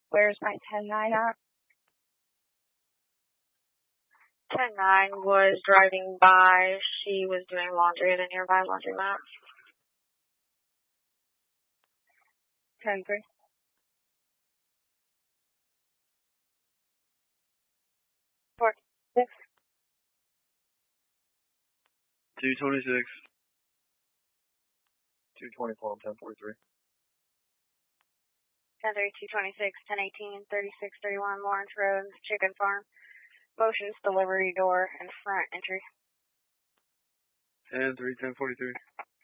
Where's my 10-9 at? 10-9 was driving by. She was doing laundry at a nearby laundromat. 10-3. 4-6. 226. 224 on 1043. 10-3, 226, 1018, 3631 Lawrence Road, Chicken Farm. Motions delivery door and front entry. 10-3, 1043.